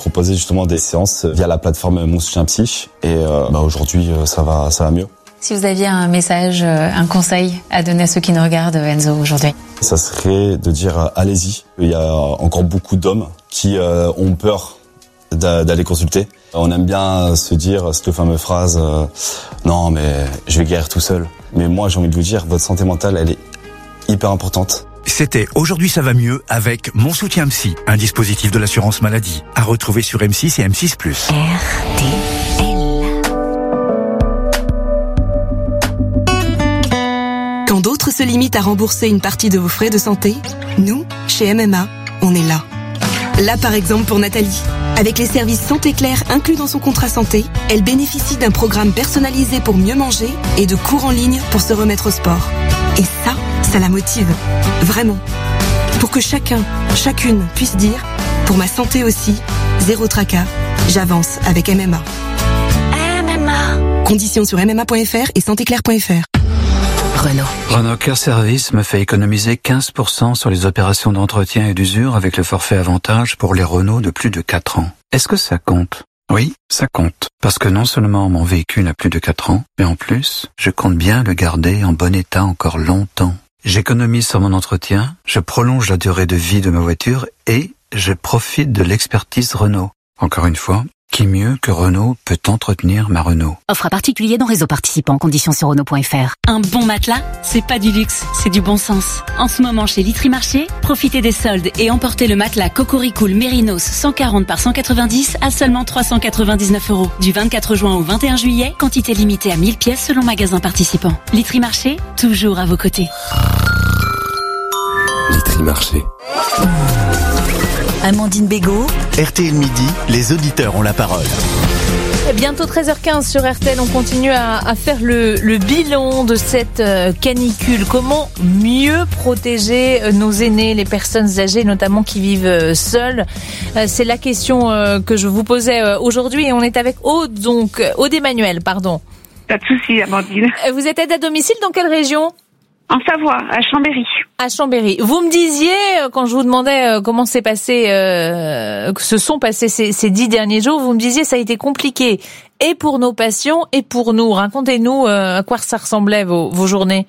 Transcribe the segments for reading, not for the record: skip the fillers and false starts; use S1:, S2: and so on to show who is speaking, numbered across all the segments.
S1: proposais justement des séances via la plateforme Mon Soutien Psy. Et aujourd'hui, ça va mieux.
S2: Si vous aviez un message, un conseil à donner à ceux qui nous regardent, Enzo, aujourd'hui?
S1: Ça serait de dire allez-y. Il y a encore beaucoup d'hommes qui ont peur d'aller consulter. On aime bien se dire cette fameuse phrase non mais je vais guérir tout seul. Mais moi j'ai envie de vous dire, votre santé mentale elle est hyper importante.
S3: C'était Aujourd'hui ça va mieux avec Mon Soutien Psy, un dispositif de l'assurance maladie à retrouver sur M6 et M6+.
S4: RTL. Quand d'autres se limitent à rembourser une partie de vos frais de santé, nous, chez MMA, on est là. Là par exemple pour Nathalie. Avec les services Santé Claire inclus dans son contrat santé, elle bénéficie d'un programme personnalisé pour mieux manger et de cours en ligne pour se remettre au sport. Et ça la motive. Vraiment. Pour que chacune puisse dire, pour ma santé aussi, zéro tracas, j'avance avec MMA. MMA. Conditions sur mma.fr et santéclaire.fr.
S5: Renault Care Service me fait économiser 15% sur les opérations d'entretien et d'usure avec le forfait avantage pour les Renault de plus de 4 ans. Est-ce que ça compte? Oui, ça compte. Parce que non seulement mon véhicule a plus de 4 ans, mais en plus, je compte bien le garder en bon état encore longtemps. J'économise sur mon entretien, je prolonge la durée de vie de ma voiture et je profite de l'expertise Renault. Encore une fois, qui mieux que Renault peut entretenir ma Renault?
S6: Offre à particulier dans réseau participant, conditions sur Renault.fr.
S7: Un bon matelas, c'est pas du luxe, c'est du bon sens. En ce moment chez Litry Marché, profitez des soldes et emportez le matelas Cocoricool Mérinos 140 par 190 à seulement 399 €. Du 24 juin au 21 juillet, quantité limitée à 1000 pièces selon magasin participant. Litry Marché, toujours à vos côtés.
S8: Litry Marché.
S6: Amandine Bégaud.
S3: RTL Midi, les auditeurs ont la parole.
S9: Bientôt 13h15 sur RTL, on continue à faire le bilan de cette canicule. Comment mieux protéger nos aînés, les personnes âgées, notamment qui vivent seules? C'est la question que je vous posais aujourd'hui et on est avec Aude, donc Aude Emmanuel, pardon.
S10: Pas de souci, Amandine.
S9: Vous êtes aide à domicile dans quelle région?
S10: En Savoie, à Chambéry.
S9: À Chambéry. Vous me disiez, quand je vous demandais comment se sont passés ces 10 derniers jours, vous me disiez ça a été compliqué et pour nos patients et pour nous. Racontez-nous à quoi ça ressemblait vos journées.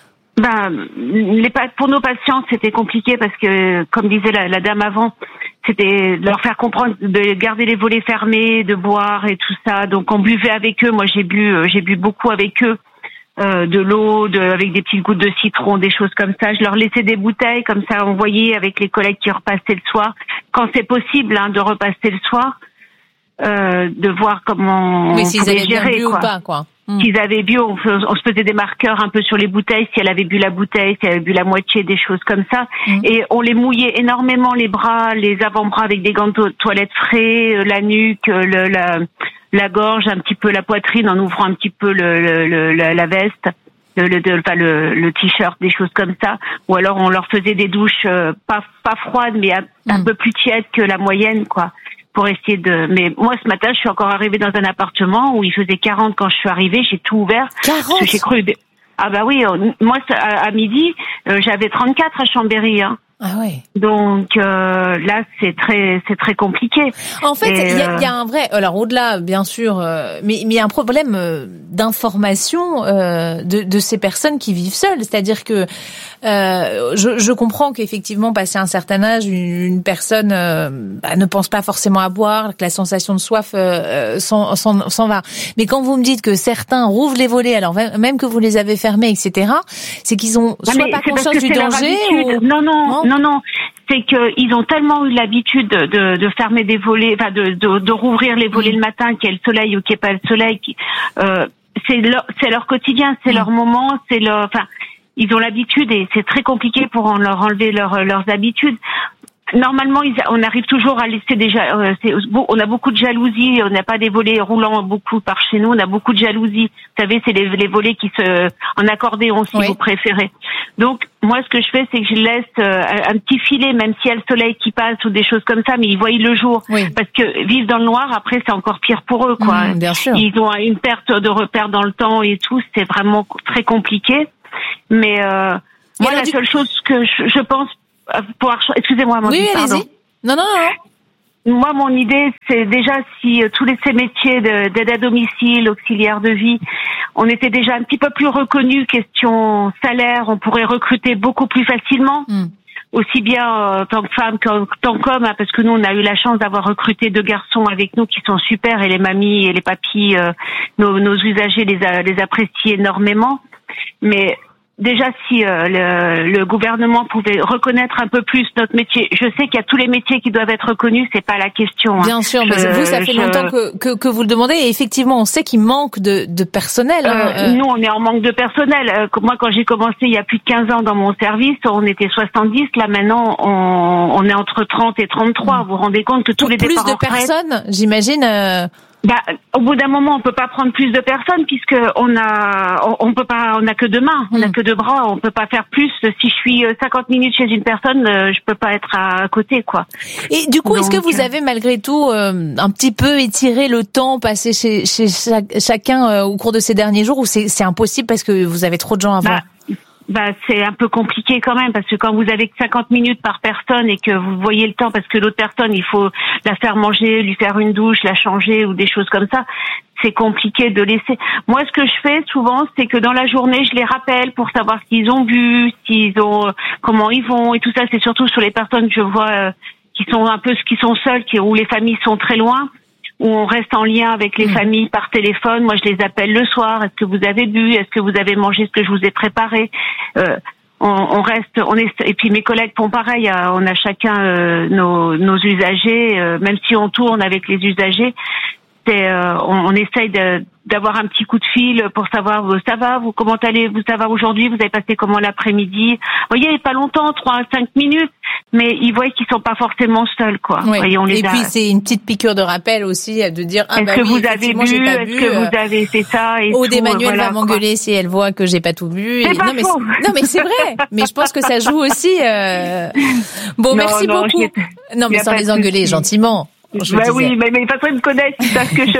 S10: Pour nos patients, c'était compliqué parce que, comme disait la dame avant, c'était de leur faire comprendre de garder les volets fermés, de boire et tout ça. Donc on buvait avec eux. Moi j'ai bu beaucoup avec eux. De l'eau, avec des petites gouttes de citron, des choses comme ça. Je leur laissais des bouteilles, comme ça on voyait avec les collègues qui repassaient le soir, quand c'est possible de repasser le soir, de voir comment on
S9: s'ils
S10: pouvait
S9: avaient
S10: gérer,
S9: bien bu
S10: quoi.
S9: Ou pas, quoi.
S10: S'ils avaient bu, on se faisait des marqueurs un peu sur les bouteilles, si elle avait bu la bouteille, si elle avait bu la moitié, des choses comme ça. Et on les mouillait énormément, les bras, les avant-bras avec des gants de toilette frais, la nuque, la gorge, un petit peu la poitrine en ouvrant un petit peu la veste, le t-shirt, des choses comme ça. Ou alors on leur faisait des douches pas froides mais un peu plus tièdes que la moyenne, quoi. Pour essayer mais moi ce matin je suis encore arrivée dans un appartement où il faisait 40 quand je suis arrivée, j'ai tout ouvert.
S9: 40
S10: parce que j'ai cru. Ah bah oui, moi à midi j'avais 34 à Chambéry, hein.
S9: Ah ouais.
S10: Donc là c'est très compliqué.
S9: En fait, il y a un vrai, alors au-delà bien sûr, mais il y a un problème d'information de ces personnes qui vivent seules, c'est-à-dire que je comprends qu'effectivement passé un certain âge, une personne ne pense pas forcément à boire, que la sensation de soif s'en va. Mais quand vous me dites que certains rouvrent les volets, alors même que vous les avez fermés, etc., c'est qu'ils ont soit pas conscience du danger ou
S10: non. C'est qu'ils ont tellement eu l'habitude de fermer des volets, enfin de rouvrir les volets le matin, qu'il y ait le soleil ou qu'il n'y ait pas le soleil. C'est leur quotidien, c'est leur moment, ils ont l'habitude et c'est très compliqué pour leur enlever leurs habitudes. Normalement, on arrive toujours à laisser on a beaucoup de jalousie, on n'a pas des volets roulants beaucoup par chez nous, on a beaucoup de jalousie. Vous savez, c'est les volets qui en accordéon si vous préférez. Donc, moi, ce que je fais, c'est que je laisse un petit filet, même s'il y a le soleil qui passe ou des choses comme ça, mais ils voient le jour. Oui. Parce que vivre dans le noir, après, c'est encore pire pour eux, quoi.
S9: Bien sûr.
S10: Ils ont une perte de repère dans le temps et tout, c'est vraiment très compliqué. Mais moi, la seule chose que je pense excusez-moi, Amandine,
S9: oui,
S10: pardon.
S9: allez-y. Non.
S10: Moi, mon idée, c'est déjà si tous ces métiers d'aide à domicile, auxiliaire de vie, on était déjà un petit peu plus reconnus, question salaire, on pourrait recruter beaucoup plus facilement. Aussi bien en tant que femme qu'en tant qu'homme, hein, parce que nous, on a eu la chance d'avoir recruté 2 garçons avec nous qui sont super, et les mamies et les papis, nos usagers les apprécient énormément. Mais déjà, si le gouvernement pouvait reconnaître un peu plus notre métier, je sais qu'il y a tous les métiers qui doivent être reconnus, c'est pas la question. Hein.
S9: Bien sûr, mais vous, ça fait longtemps que vous le demandez, et effectivement, on sait qu'il manque de personnel.
S10: Nous, on est en manque de personnel. Moi, quand j'ai commencé il y a plus de 15 ans dans mon service, on était 70. Là, maintenant, on est entre 30 et 33. Vous vous rendez compte que tous les départs en retraite...
S9: Plus de personnes, j'imagine...
S10: au bout d'un moment, on peut pas prendre plus de personnes puisque on peut pas, on a que 2 mains, on a que 2 bras, on peut pas faire plus. Si je suis 50 minutes chez une personne, je peux pas être à côté, quoi.
S9: Et du coup, est-ce que vous avez malgré tout un petit peu étiré le temps passé chez chacun au cours de ces derniers jours, ou c'est impossible parce que vous avez trop de gens à voir?
S10: C'est un peu compliqué quand même, parce que quand vous avez que 50 minutes par personne et que vous voyez le temps, parce que l'autre personne, il faut la faire manger, lui faire une douche, la changer ou des choses comme ça, c'est compliqué de laisser. Moi, ce que je fais souvent, c'est que dans la journée, je les rappelle pour savoir ce qu'ils ont bu, comment ils vont, et tout ça. C'est surtout sur les personnes que je vois qui sont seules, où les familles sont très loin, où on reste en lien avec les familles par téléphone. Moi, je les appelle le soir. Est-ce que vous avez bu? Est-ce que vous avez mangé ce que je vous ai préparé? Et puis mes collègues font pareil. On a chacun nos usagers, même si on tourne avec les usagers. On essaye d'avoir un petit coup de fil pour savoir ça va, comment allez-vous, ça va aujourd'hui, vous avez passé comment l'après-midi. Vous voyez, il n'y a pas longtemps, 3 à 5 minutes, mais ils voient qu'ils sont pas forcément seuls, quoi.
S9: Oui. Et puis c'est une petite piqûre de rappel aussi, de dire
S10: est-ce que vous avez bu, est-ce que vous avez fait ça, et
S9: Aude Emmanuel va m'engueuler si elle voit que j'ai pas tout bu. Non mais c'est vrai. Mais je pense que ça joue aussi. Bon, merci beaucoup. Non mais sans les engueuler gentiment.
S10: Oui, mais de toute façon, ils me connaissent, ils savent que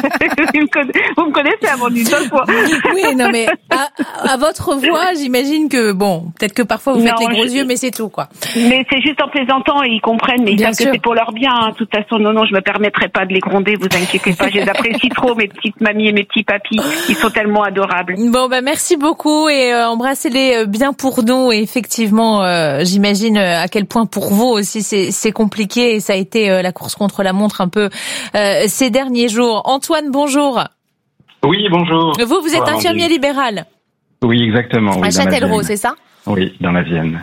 S10: vous me connaissez avant d'une seule fois.
S9: Oui, non, mais à votre voix, j'imagine que, peut-être que parfois vous faites les gros yeux, mais c'est tout, quoi.
S10: Mais c'est juste en plaisantant, et ils comprennent, mais ils savent que c'est pour leur bien, hein. De toute façon, non, je me permettrai pas de les gronder, vous inquiétez pas, je les apprécie trop, mes petites mamies et mes petits papis, ils sont tellement adorables.
S9: Bon, merci beaucoup, et embrassez-les bien pour nous, et effectivement, j'imagine à quel point pour vous aussi c'est compliqué, et ça a été la course contre la montre un peu ces derniers jours. Antoine, bonjour.
S8: Oui, bonjour.
S9: Vous êtes infirmier libéral.
S8: Oui, exactement. Oui,
S9: à Châtellerault, c'est ça?
S8: Oui, dans la Vienne.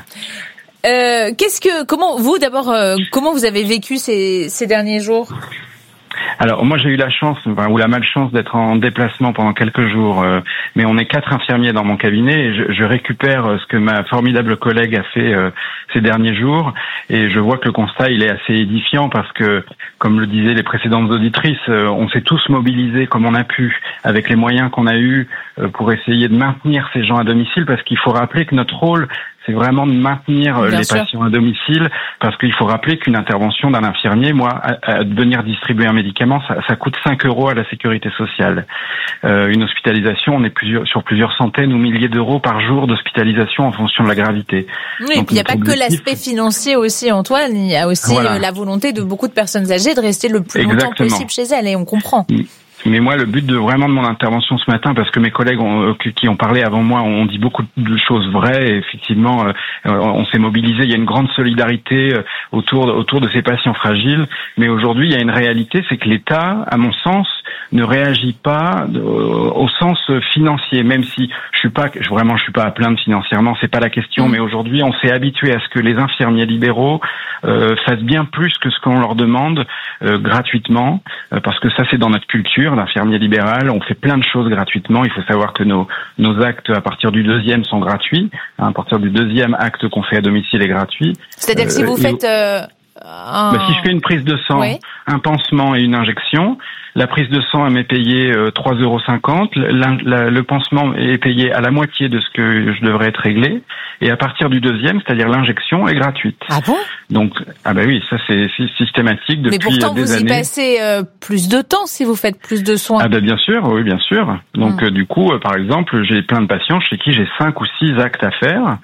S9: Comment vous avez vécu ces derniers jours?
S8: Alors moi j'ai eu la chance ou la malchance d'être en déplacement pendant quelques jours, mais on est 4 infirmiers dans mon cabinet et je récupère ce que ma formidable collègue a fait ces derniers jours, et je vois que le constat il est assez édifiant parce que, comme le disaient les précédentes auditrices, on s'est tous mobilisés comme on a pu avec les moyens qu'on a eus pour essayer de maintenir ces gens à domicile, parce qu'il faut rappeler que notre rôle c'est vraiment de maintenir les patients à domicile, parce qu'il faut rappeler qu'une intervention d'un infirmier, à venir distribuer un médicament, ça coûte 5 € à la sécurité sociale. Une hospitalisation, on est sur plusieurs centaines ou milliers d'euros par jour d'hospitalisation en fonction de la gravité.
S9: Oui, et puis il n'y a pas que l'aspect financier aussi, Antoine, il y a aussi la volonté de beaucoup de personnes âgées de rester le plus longtemps possible chez elles, et on comprend.
S8: Mais moi, le but de mon intervention ce matin, parce que mes collègues qui ont parlé avant moi ont dit beaucoup de choses vraies, et effectivement, on s'est mobilisé. Il y a une grande solidarité autour de ces patients fragiles. Mais aujourd'hui, il y a une réalité, c'est que l'État, à mon sens, ne réagit pas au sens financier. Même si je suis pas à plaindre financièrement, c'est pas la question. Mais aujourd'hui, on s'est habitué à ce que les infirmiers libéraux fassent bien plus que ce qu'on leur demande gratuitement, parce que ça, c'est dans notre culture. L'infirmier libéral, on fait plein de choses gratuitement. Il faut savoir que nos actes à partir du 2e sont gratuits. À partir du 2e acte qu'on fait à domicile est gratuit.
S9: C'est-à-dire que si vous faites
S8: si je fais une prise de sang, un pansement et une injection, la prise de sang elle m'est payée 3,50 €. Le pansement est payé à la moitié de ce que je devrais être réglé. Et à partir du 2e, c'est-à-dire l'injection, est gratuite.
S9: Ah bon?
S8: Donc, oui, ça c'est systématique depuis des années.
S9: Mais pourtant, vous y passez plus de temps si vous faites plus de soins.
S8: Bien sûr, oui, bien sûr. Donc, du coup, par exemple, j'ai plein de patients chez qui j'ai 5 ou 6 actes à faire.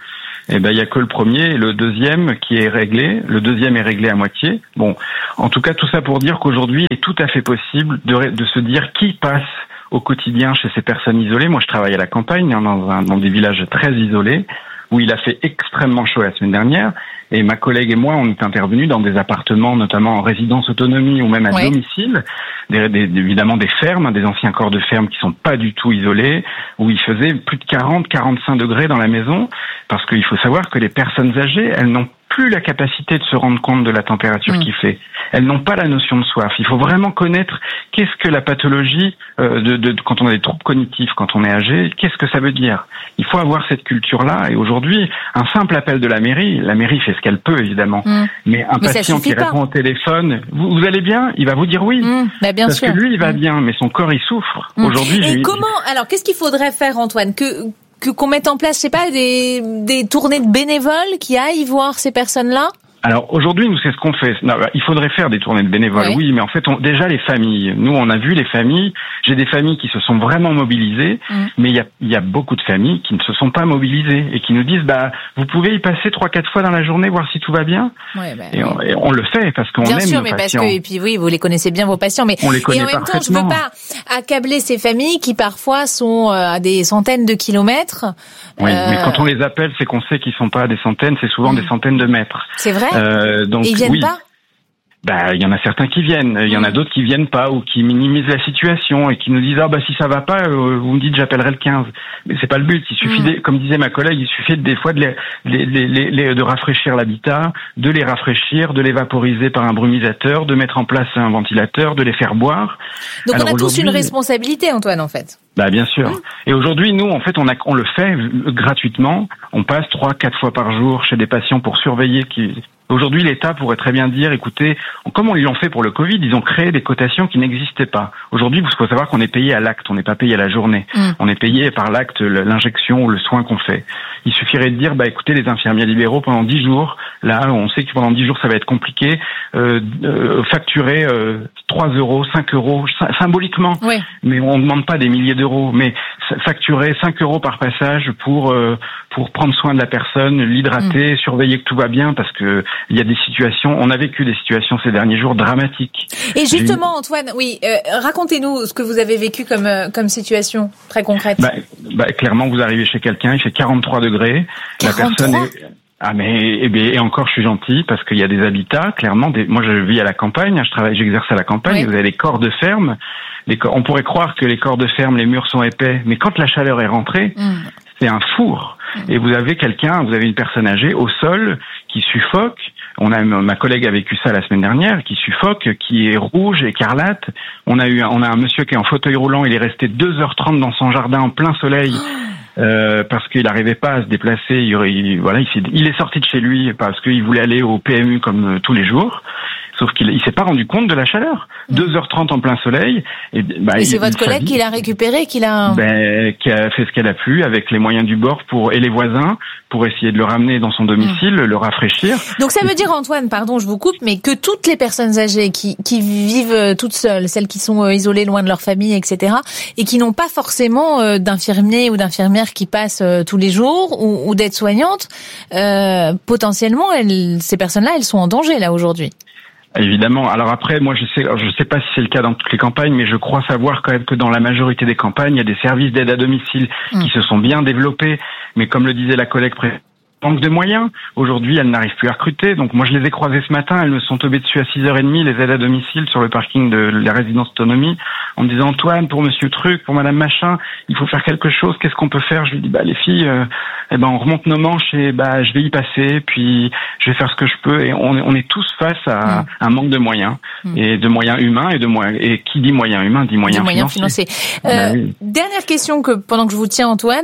S8: il y a que le premier et le deuxième qui est réglé. Le deuxième est réglé à moitié. Bon, en tout cas, tout ça pour dire qu'aujourd'hui, il est tout à fait possible de se dire qui passe au quotidien chez ces personnes isolées. Moi, je travaille à la campagne, dans des villages très isolés, où il a fait extrêmement chaud la semaine dernière. Et ma collègue et moi, on est intervenus dans des appartements, notamment en résidence autonomie ou même à domicile, évidemment des fermes, des anciens corps de ferme qui sont pas du tout isolés, où il faisait plus de 40-45 degrés dans la maison, parce qu'il faut savoir que les personnes âgées, elles n'ont plus la capacité de se rendre compte de la température qu'il fait. Elles n'ont pas la notion de soif. Il faut vraiment connaître qu'est-ce que la pathologie quand on a des troubles cognitifs, quand on est âgé, qu'est-ce que ça veut dire. Il faut avoir cette culture-là. Et aujourd'hui, un simple appel de la mairie fait ce qu'elle peut, évidemment. Mais un patient qui répond au téléphone, vous allez bien? Il va vous dire oui.
S9: Bien
S8: parce
S9: sûr.
S8: que lui, il va bien, mais son corps, il souffre. Aujourd'hui,
S9: alors, qu'est-ce qu'il faudrait faire, Antoine? Qu'on mette en place, je sais pas, des tournées de bénévoles qui aillent voir ces personnes-là?
S8: Alors aujourd'hui, nous, c'est ce qu'on fait. Non, il faudrait faire des tournées de bénévoles, oui, mais en fait, déjà les familles. Nous, on a vu les familles. J'ai des familles qui se sont vraiment mobilisées, mais il y a beaucoup de familles qui ne se sont pas mobilisées et qui nous disent, vous pouvez y passer 3-4 fois dans la journée, voir si tout va bien. Et on le fait parce qu'on aime nos patients. Bien sûr, mais parce que et puis oui, vous les connaissez bien vos patients, mais
S9: on les connaît parfaitement. Et en même temps, je veux pas accabler ces familles qui parfois sont à des centaines de kilomètres.
S8: Oui, mais quand on les appelle, c'est qu'on sait qu'ils sont pas à des centaines, c'est souvent des centaines de mètres.
S9: C'est vrai.
S8: Donc,
S9: et ils viennent pas?
S8: Il y en a certains qui viennent, il y en a d'autres qui viennent pas ou qui minimisent la situation et qui nous disent si ça va pas, vous me dites j'appellerai le 15. Mais c'est pas le but. Il suffit, comme disait ma collègue, il suffit des fois de rafraîchir l'habitat, de les rafraîchir, de les vaporiser par un brumisateur, de mettre en place un ventilateur, de les faire boire.
S9: Donc on a tous une responsabilité, Antoine, en fait.
S8: Bien sûr. Et aujourd'hui, nous, en fait, on le fait gratuitement. On passe 3-4 fois par jour chez des patients pour surveiller Aujourd'hui, l'État pourrait très bien dire, écoutez, comme ils l'ont fait pour le Covid, ils ont créé des cotations qui n'existaient pas. Aujourd'hui, il faut savoir qu'on est payé à l'acte, on n'est pas payé à la journée. On est payé par l'acte, l'injection ou le soin qu'on fait. Il suffirait de dire, écoutez, les infirmiers libéraux, pendant 10 jours, là, on sait que pendant 10 jours, ça va être compliqué, facturer 3 euros, 5 euros, symboliquement. Mais on ne demande pas des milliers d'euros, mais facturer 5 euros par passage pour prendre soin de la personne, l'hydrater, surveiller que tout va bien, parce que il y a des situations, on a vécu des situations ces derniers jours dramatiques.
S9: Et justement, Antoine, racontez-nous ce que vous avez vécu comme situation très concrète.
S8: Clairement, vous arrivez chez quelqu'un, il fait 43 degrés, 43 la personne est... et encore, je suis gentil parce qu'il y a des habitats, clairement. Moi, je vis à la campagne, j'exerce à la campagne. Vous avez les corps de ferme. On pourrait croire que les corps de ferme, les murs sont épais, mais quand la chaleur est rentrée, c'est un four. Et vous avez une personne âgée au sol qui suffoque. Ma collègue a vécu ça la semaine dernière, qui suffoque, qui est rouge, écarlate. On a un monsieur qui est en fauteuil roulant, il est resté 2h30 dans son jardin en plein soleil. Parce qu'il n'arrivait pas à se déplacer, il est sorti de chez lui parce qu'il voulait aller au PMU comme tous les jours. Sauf qu'il s'est pas rendu compte de la chaleur. 2h30 en plein soleil. Et
S9: c'est votre collègue qui l'a récupéré, qui a
S8: fait ce qu'elle a pu avec les moyens du bord et les voisins pour essayer de le ramener dans son domicile, le rafraîchir.
S9: Donc ça veut dire, Antoine, pardon, je vous coupe, mais que toutes les personnes âgées qui vivent toutes seules, celles qui sont isolées loin de leur famille, etc., et qui n'ont pas forcément d'infirmiers ou d'infirmières qui passent tous les jours ou d'aides-soignantes, potentiellement, ces personnes-là, elles sont en danger là aujourd'hui.
S8: Évidemment. Alors après, moi, je sais pas si c'est le cas dans toutes les campagnes, mais je crois savoir quand même que dans la majorité des campagnes, il y a des services d'aide à domicile qui se sont bien développés. Mais comme le disait la collègue manque de moyens. Aujourd'hui, elles n'arrivent plus à recruter. Donc moi, je les ai croisées ce matin. Elles me sont tombées dessus à 6h30, les aides à domicile sur le parking de la résidence autonomie, en me disant, Antoine, pour monsieur truc, pour madame machin, il faut faire quelque chose. Qu'est-ce qu'on peut faire? Je lui dis, les filles, on remonte nos manches et je vais y passer, puis je vais faire ce que je peux. Et on est tous face à un manque de moyens, et de moyens humains, et qui dit moyens humains dit moyens financiers.
S9: Dernière question pendant que je vous tiens, Antoine,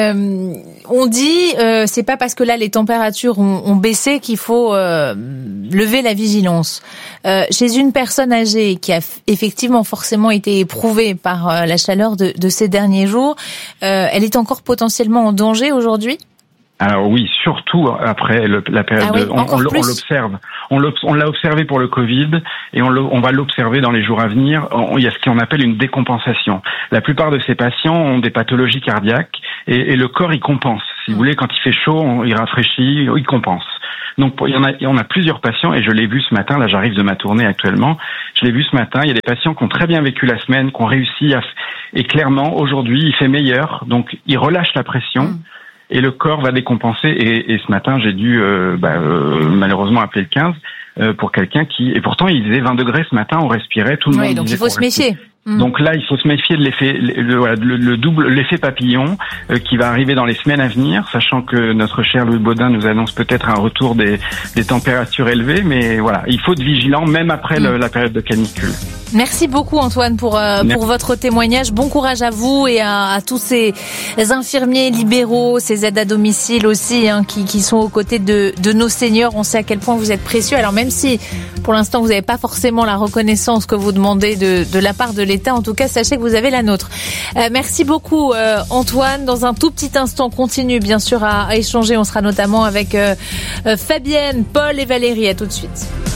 S9: on dit, c'est pas parce que là les températures ont baissé qu'il faut lever la vigilance. Chez une personne âgée qui a effectivement forcément été éprouvée par la chaleur de ces derniers jours, elle est encore potentiellement en danger aujourd'hui?
S8: Alors oui, surtout après la période. On l'observe. On l'a observé pour le Covid et on va l'observer dans les jours à venir. Il y a ce qu'on appelle une décompensation. La plupart de ces patients ont des pathologies cardiaques et le corps y compense. Si vous voulez, quand il fait chaud, il rafraîchit, il compense. Donc on a plusieurs patients, et je l'ai vu ce matin, là j'arrive de ma tournée actuellement, je l'ai vu ce matin, il y a des patients qui ont très bien vécu la semaine, qui ont réussi et clairement aujourd'hui il fait meilleur, donc il relâche la pression et le corps va décompenser, et ce matin j'ai dû malheureusement appeler le 15 pour quelqu'un et pourtant il faisait 20 degrés ce matin, on respirait, tout le monde
S9: donc il faut se méfier.
S8: Donc là, il faut se méfier de l'effet papillon qui va arriver dans les semaines à venir, sachant que notre cher Louis Baudin nous annonce peut-être un retour des températures élevées, mais voilà, il faut être vigilant même après la période de canicule.
S9: Merci beaucoup Antoine pour votre témoignage. Bon courage à vous et à tous ces infirmiers libéraux, ces aides à domicile aussi qui sont aux côtés de nos seniors. On sait à quel point vous êtes précieux. Alors même si pour l'instant vous n'avez pas forcément la reconnaissance que vous demandez de la part de l'État, en tout cas sachez que vous avez la nôtre. Merci beaucoup Antoine. Dans un tout petit instant, on continue bien sûr à échanger. On sera notamment avec Fabienne, Paul et Valérie. À tout de suite.